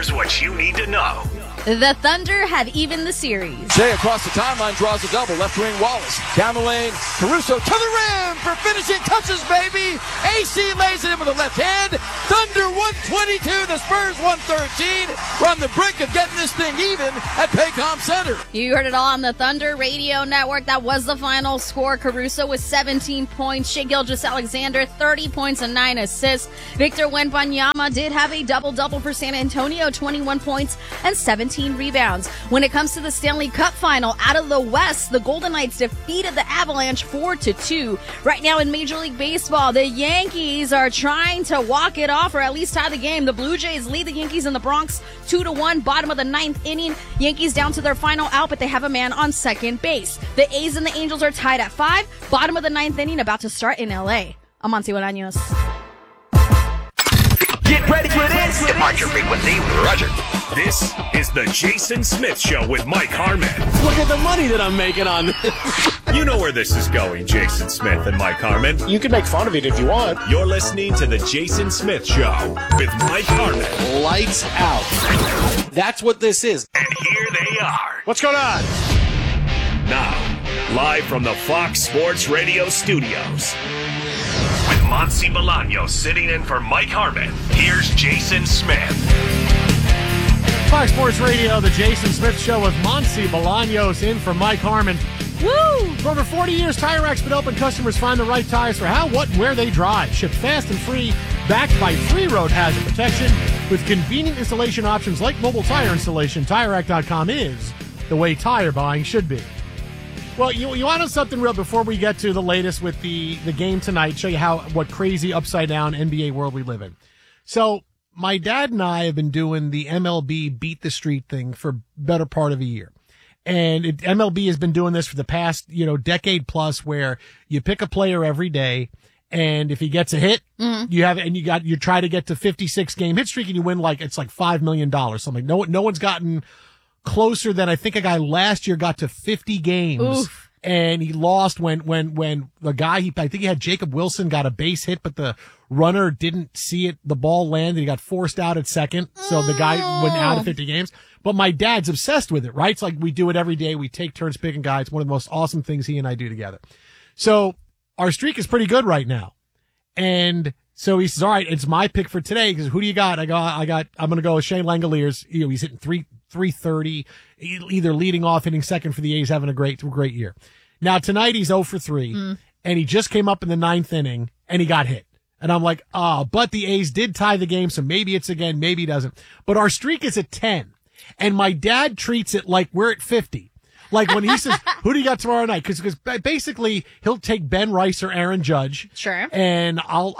Here's what you need to know. The Thunder have evened the series. Shea across the timeline draws a double. Left wing Wallace. Down the lane. Caruso to the rim for finishing touches, baby. AC lays it in with the left hand. Thunder 122. The Spurs 113. We're on the brink of getting this thing even at Paycom Center. You heard it all on the Thunder Radio Network. That was the final score. Caruso with 17 points. Shai Gilgeous-Alexander, 30 points and 9 assists. Victor Wembanyama did have a double-double for San Antonio, 21 points and 17 rebounds. When it comes to the Stanley Cup final, out of the West, the Golden Knights defeated the Avalanche 4-2. Right now in Major League Baseball, the Yankees are trying to walk it off or at least tie the game. The Blue Jays lead the Yankees in the Bronx 2-1, bottom of the ninth inning. Yankees down to their final out, but they have a man on second base. The A's and the Angels are tied at 5, bottom of the ninth inning, about to start in L.A. I'm Monty Bolaños. Get ready for this. Departure frequency, Roger. This is the Jason Smith Show with Mike Harmon. Look at the money that I'm making on this. You know where this is going, Jason Smith and Mike Harmon. You can make fun of it if you want. You're listening to the Jason Smith Show with Mike Harmon. Lights out. That's what this is. And here they are. What's going on? Now, live from the Fox Sports Radio studios. With Monty Bolaños sitting in for Mike Harmon, here's Jason Smith. Fox Sports Radio, the Jason Smith Show with Monty Bolaños in for Mike Harmon. Woo! For over 40 years, Tire Rack's been helping customers find the right tires for how, what, and where they drive. Shipped fast and free, backed by free road hazard protection. With convenient installation options like mobile tire installation, TireRack.com is the way tire buying should be. Well, you want to know something real before we get to the latest with the game tonight, show you what crazy upside-down NBA world we live in. So, my dad and I have been doing the MLB Beat the Street thing for better part of a year. And MLB has been doing this for the past, decade plus, where you pick a player every day, and if he gets a hit, you try to get to 56 game hit streak, and you win it's like $5 million. Something. No one's gotten closer than I think a guy last year got to 50 games. Oof. And he lost when the guy, I think he had Jacob Wilson, got a base hit, but the runner didn't see it, the ball landed, he got forced out at second, so the guy went out of 50 games. But my dad's obsessed with it, right? It's like we do it every day, we take turns picking guys, one of the most awesome things he and I do together. So, our streak is pretty good right now. And so he says, all right, it's my pick for today, because who do you got? I'm gonna go with Shea Langoliers. He's hitting 330, either leading off, hitting second for the A's, having a great year. Now tonight he's 0 for 3, and he just came up in the ninth inning, and he got hit. And I'm like, but the A's did tie the game, so maybe it's again, maybe he doesn't. But our streak is at 10, and my dad treats it like we're at 50. Like when he says, who do you got tomorrow night? Because basically he'll take Ben Rice or Aaron Judge. Sure. And I'll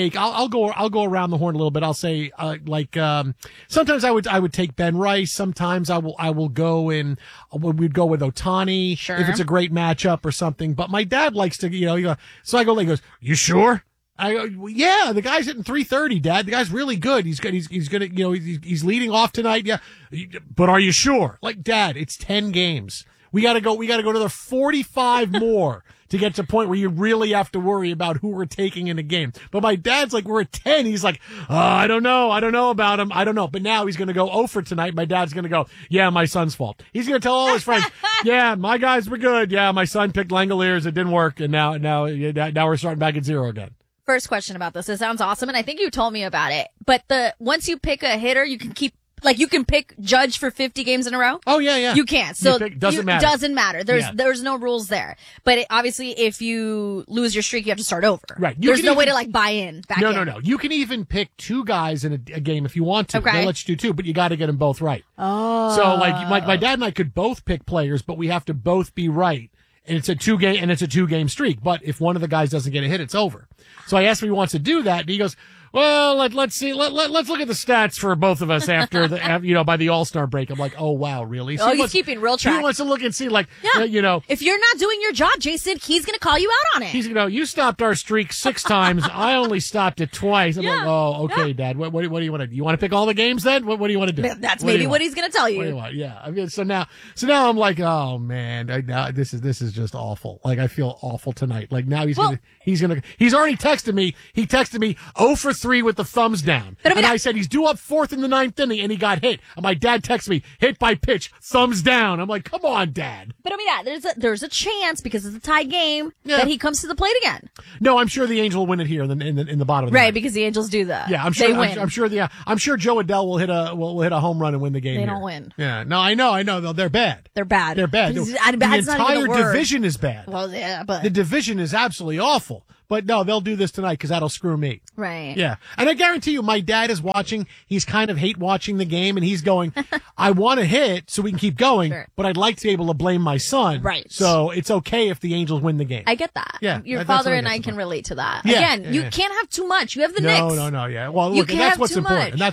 go around the horn a little bit. I'll say, sometimes I would take Ben Rice. Sometimes I will go and we'd go with Ohtani. Sure. If it's a great matchup or something. But my dad likes to, so I go, he goes, you sure? I go, well, yeah, the guy's hitting 330, Dad. The guy's really good. He's good. He's gonna, he's leading off tonight. Yeah. But are you sure? Like, Dad, it's 10 games. We gotta go another 45 more to get to a point where you really have to worry about who we're taking in a game. But my dad's like, we're at 10. He's like, I don't know about him. I don't know. But now he's going to go 0 for tonight. My dad's going to go, yeah, my son's fault. He's going to tell all his friends, yeah, my guys were good. Yeah, my son picked Langoliers. It didn't work. And now we're starting back at 0 again. First question about this. It sounds awesome, and I think you told me about it. But once you pick a hitter, you can pick Judge for 50 games in a row? Oh, yeah. You can't. So doesn't matter. Doesn't matter. There's no rules there. But obviously, if you lose your streak, you have to start over. Right. There's no way to buy in back in. No. You can even pick 2 guys in a game if you want to. Okay. They'll let you do 2, but you got to get them both right. Oh. So my dad and I could both pick players, but we have to both be right. And it's a 2-game streak. But if one of the guys doesn't get a hit, it's over. So I asked him if he wants to do that, and he goes, well, let's see. Let's look at the stats for both of us after by the All-Star break. I'm like, oh wow, really? So he's keeping real track. He wants to look and see, if you're not doing your job, Jason, he's going to call you out on it. He's you stopped our streak 6 times. I only stopped it twice. I'm like, oh, okay, Dad. What do you want to do? You want to pick all the games then? What do you want to do? That's maybe what he's going to tell you. What do you want? Yeah. I mean, so now I'm like, oh man, this is just awful. Like I feel awful tonight. Like now he's already texted me. He texted me 0 for 3 with the thumbs down. But I mean, and I said, he's due up 4th in the 9th inning, and he got hit. And my dad texted me, hit by pitch, thumbs down. I'm like, come on, Dad. But I mean, yeah, there's a chance because it's a tie game that he comes to the plate again. No, I'm sure the Angels will win it here in the bottom of the Right, ninth. because the Angels do that. Yeah, I'm sure. They win. I'm sure. I'm sure Joe Adele will hit a home run and win the game. They here. don't win. Yeah, no, I know. They're bad. They're bad. They're bad. Bad's The not even entire a word. division is bad. Well, yeah, but The division is absolutely awful. But no, they'll do this tonight because that'll screw me. right. Yeah. And I guarantee you, my dad is watching. He's kind of hate watching the game, and he's going, I want to hit so we can keep going, Sure. but I'd like to be able to blame my son. Right. So it's okay if the Angels win the game. I get that. Yeah, Your that's father what I and get I to can know. relate to that. Yeah, Again, yeah, you yeah. can't have too much. You have the No, Knicks. yeah. Well, You look, and can't that's have what's too important. much. And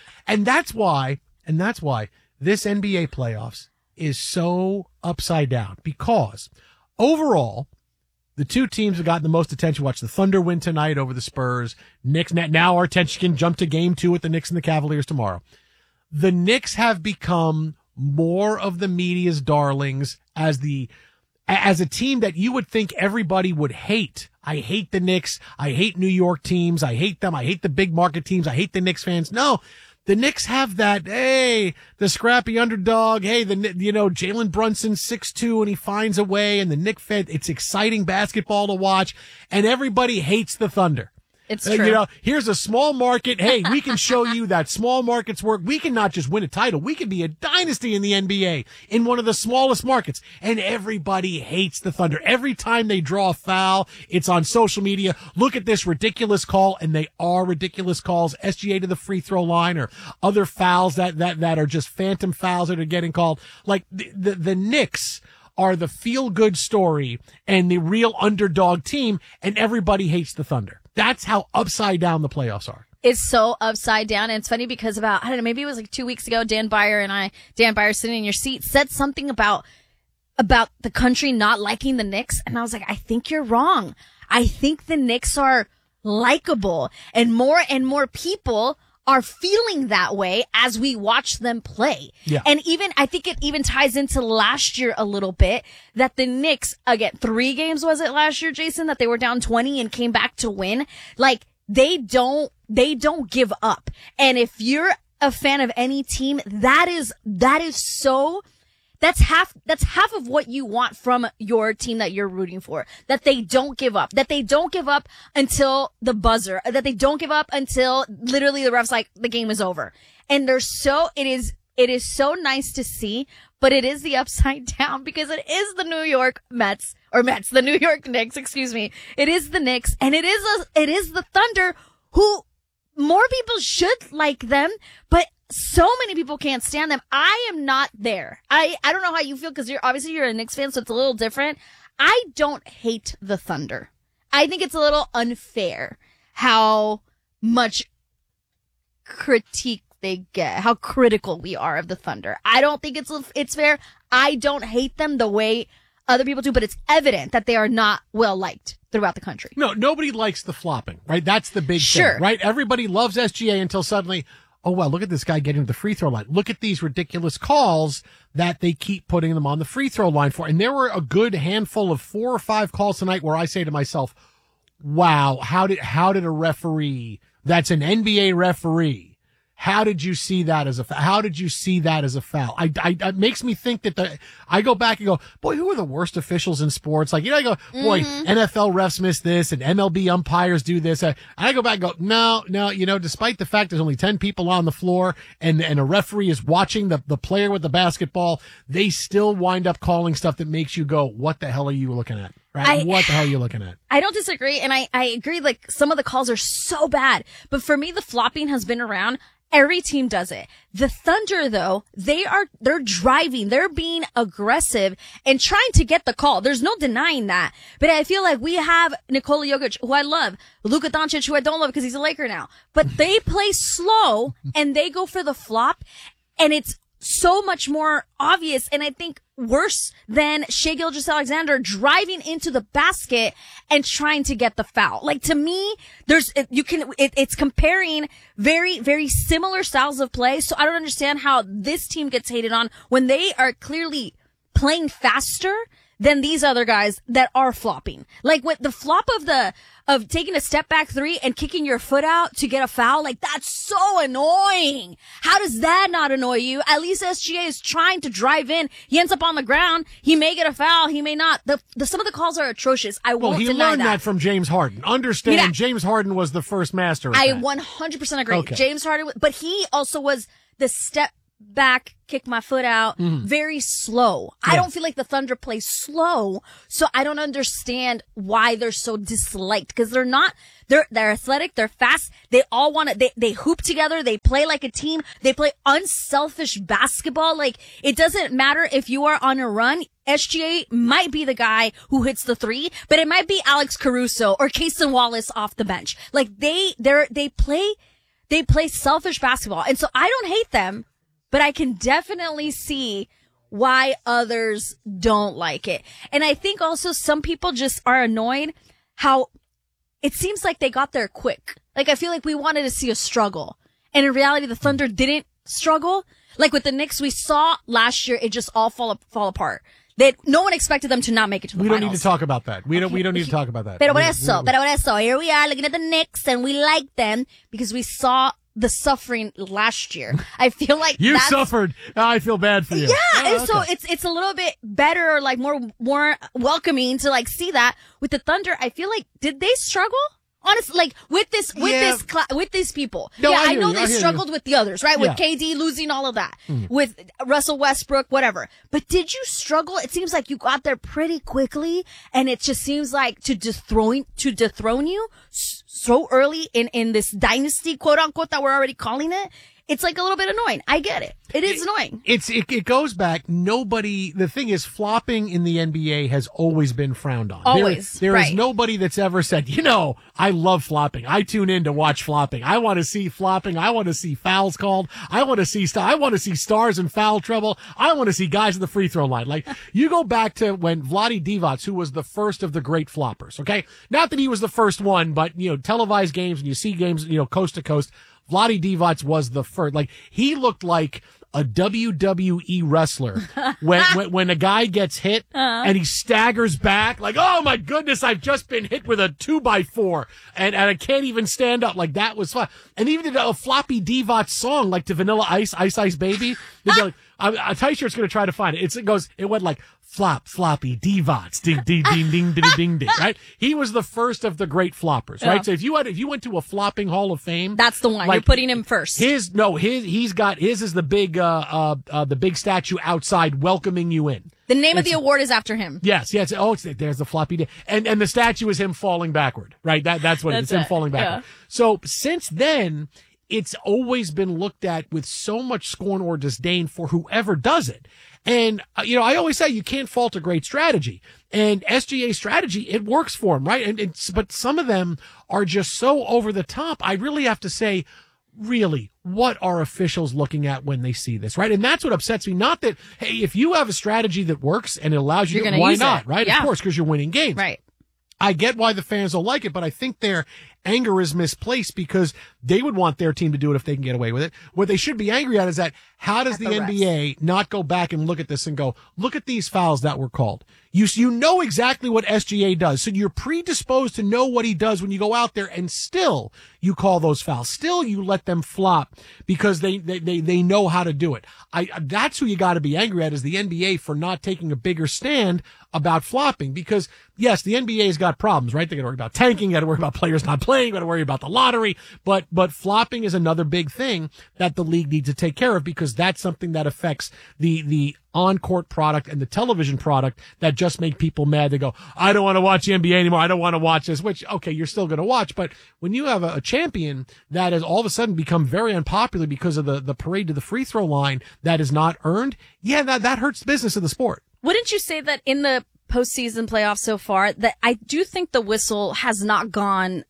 that's why this NBA playoffs is so upside down, because overall, the two teams have gotten the most attention. Watch the Thunder win tonight over the Spurs. Knicks, now our attention can jump to game 2 with the Knicks and the Cavaliers tomorrow. The Knicks have become more of the media's darlings as a team that you would think everybody would hate. I hate the Knicks. I hate New York teams. I hate them. I hate the big market teams. I hate the Knicks fans. No, the Knicks have that, hey, the scrappy underdog. Hey, Jalen Brunson 6'2", and he finds a way, and the Knicks fan, it's exciting basketball to watch, and everybody hates the Thunder. It's true. Here's a small market. Hey, we can show you that small markets work. We can not just win a title. We can be a dynasty in the NBA in one of the smallest markets. And everybody hates the Thunder. Every time they draw a foul, it's on social media. Look at this ridiculous call. And they are ridiculous calls. SGA to the free throw line, or other fouls that are just phantom fouls that are getting called. Like the Knicks are the feel-good story and the real underdog team, and everybody hates the Thunder. That's how upside down the playoffs are. It's so upside down. And it's funny because maybe it was like 2 weeks ago, Dan Byer sitting in your seat, said something about the country not liking the Knicks. And I was like, I think you're wrong. I think the Knicks are likable, and more people are feeling that way as we watch them play. Yeah. And I think it even ties into last year a little bit, that the Knicks, again, 3 games was it last year, Jason, that they were down 20 and came back to win. Like, they don't give up. And if you're a fan of any team, that's half of what you want from your team that you're rooting for. That they don't give up. That they don't give up until the buzzer. That they don't give up until literally the ref's like, the game is over. And it is so nice to see, but it is the upside down, because it is the New York the New York Knicks, excuse me. It is the Knicks, and it is the Thunder, who more people should like them, but so many people can't stand them. I am not there. I don't know how you feel, because you're a Knicks fan, so it's a little different. I don't hate the Thunder. I think it's a little unfair how much critique they get, how critical we are of the Thunder. I don't think it's fair. I don't hate them the way other people do, but it's evident that they are not well liked throughout the country. No, nobody likes the flopping, right? That's the big Sure. thing, right? Everybody loves SGA until suddenly, oh, well, look at this guy getting to the free throw line. Look at these ridiculous calls that they keep putting them on the free throw line for. And there were a good handful of 4 or 5 calls tonight where I say to myself, wow, how did a referee, that's an NBA referee, how did you see that as a foul? It makes me think that I go back and go, boy, who are the worst officials in sports? Like, I go, boy, NFL refs miss this and MLB umpires do this. And I go back and go, no, despite the fact there's only 10 people on the floor and a referee is watching the player with the basketball, they still wind up calling stuff that makes you go, what the hell are you looking at? Right? What the hell are you looking at? I don't disagree. And I agree, like, some of the calls are so bad, but for me, the flopping has been around. Every team does it. The Thunder, though, they're driving, they're being aggressive and trying to get the call. There's no denying that. But I feel like we have Nikola Jokic, who I love, Luka Doncic, who I don't love because he's a Laker now, but they play slow and they go for the flop, and it's so much more obvious, and I think worse than Shai Gilgeous-Alexander driving into the basket and trying to get the foul. Like, to me, it's comparing very, very similar styles of play. So I don't understand how this team gets hated on when they are clearly playing faster than these other guys that are flopping. Like with the flop of taking a step back three and kicking your foot out to get a foul, like that's so annoying. How does that not annoy you? At least SGA is trying to drive in. He ends up on the ground. He may get a foul. He may not. Some of the calls are atrocious. I won't deny that. Well, he learned that from James Harden. Understand, James Harden was the first master of I that. 100% agree. Okay. James Harden, but he also was the step back, kick my foot out, very slow. I don't feel like the Thunder play slow, so I don't understand why they're so disliked, because they're not, they're athletic, they're fast, they all want to, they hoop together, they play like a team, they play unselfish basketball. Like, it doesn't matter if you are on a run, SGA might be the guy who hits the three, but it might be Alex Caruso or Cason Wallace off the bench. Like, they play selfish basketball, and so I don't hate them, but I can definitely see why others don't like it. And I think also some people just are annoyed how it seems like they got there quick. Like, I feel like we wanted to see a struggle. And in reality, the Thunder didn't struggle. Like with the Knicks, we saw last year, it just all fall apart. No one expected them to not make it to the finals. We don't need to talk about that. We don't need to talk about that. Pero por eso, here we are looking at the Knicks, and we like them because we saw the suffering last year. I feel like you suffered. I feel bad for you. Yeah, and so it's a little bit better, like more welcoming to like see that. With the Thunder, I feel like, did they struggle? Honestly, like with these people. No, I know they struggled with the others, right? With Yeah. KD losing all of that, with Russell Westbrook, whatever. But did you struggle? It seems like you got there pretty quickly, and it just seems like to dethrone you so early in this dynasty, quote unquote, that we're already calling it. It's like a little bit annoying. I get it. It is annoying. It goes back. The thing is, flopping in the NBA has always been frowned on. Always. There is right. nobody that's ever said, I love flopping. I tune in to watch flopping. I want to see flopping. I want to see fouls called. I want to see stars in foul trouble. I want to see guys at the free throw line. Like, you go back to when Vlade Divac, who was the first of the great floppers, okay? Not that he was the first one, but, televised games, and you see games, coast to coast. Vlade Divac was the first. Like, he looked like a WWE wrestler when a guy gets hit and he staggers back, like, oh my goodness, I've just been hit with a 2x4 and I can't even stand up. Like, that was fun. And even did a floppy Divac song, like to Vanilla Ice, Ice Ice Baby. Like, a T-shirt's going to try to find it. It went like flop, floppy, Divac, ding, ding, ding, ding, ding, ding, ding, right? He was the first of the great floppers, right? So if you went to a flopping Hall of Fame, that's the one. Like, you're putting him first. His is the big statue outside welcoming you in. The name of the award is after him. Yes. There's the floppy, and the statue is him falling backward, right? That's what it is. Him falling backward. Yeah. So since then, it's always been looked at with so much scorn or disdain for whoever does it. And, I always say you can't fault a great strategy. And SGA's strategy, it works for him, right? But some of them are just so over the top. I really have to say, really, what are officials looking at when they see this, right? And that's what upsets me. Not that, hey, if you have a strategy that works and it allows you to, why not, right? Yeah. Of course, because you're winning games. Right. I get why the fans don't like it, but I think their anger is misplaced because they would want their team to do it if they can get away with it. What they should be angry at is that how does the NBA not go back and look at this and go, look at these fouls that were called. You know exactly what SGA does. So you're predisposed to know what he does when you go out there, and still you call those fouls. Still you let them flop because they know how to do it. That's who you got to be angry at, is the NBA for not taking a bigger stand about flopping, because yes, the NBA's got problems, right? They got to worry about tanking, got to worry about players not playing, got to worry about the lottery, but flopping is another big thing that the league needs to take care of, because that's something that affects the on-court product and the television product that just make people mad. They go, I don't want to watch the NBA anymore. I don't want to watch this, which, okay, you're still going to watch. But when you have a champion that has all of a sudden become very unpopular because of the parade to the free throw line that is not earned, yeah, that hurts the business of the sport. Wouldn't you say that in the postseason playoffs so far, that I do think the whistle has not gone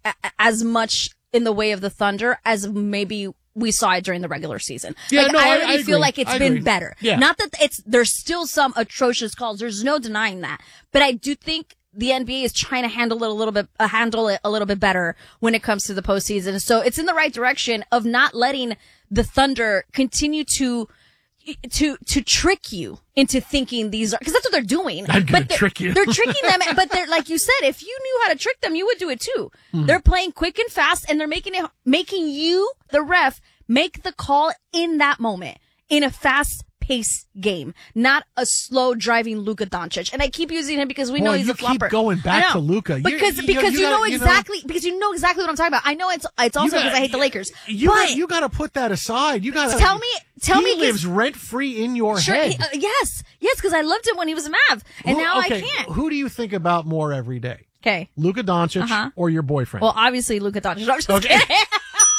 as much in the way of the Thunder as maybe we saw it during the regular season. Yeah, like, I feel like it's been better. Yeah. Not that there's still some atrocious calls. There's no denying that. But I do think the NBA is trying to handle it a little bit better when it comes to the postseason. So it's in the right direction of not letting the Thunder continue to to trick you into thinking these are, because that's what they're doing. I'm gonna trick you. They're tricking them, but they're, like you said, if you knew how to trick them, you would do it too. They're playing quick and fast, and they're making you, the ref, make the call in that moment in a fast-paced game, not a slow driving Luka Doncic. And I keep using him because we know he's a flopper. Keep going back to Luka because you know exactly what I'm talking about. I know it's also because I hate the Lakers. You got to put that aside. You got to tell me. He lives rent free in your head. Yes, because I loved him when he was a Mav, and now I can't. Who do you think about more every day? Okay, Luka Doncic or your boyfriend? Well, obviously Luka Doncic. I'm just kidding.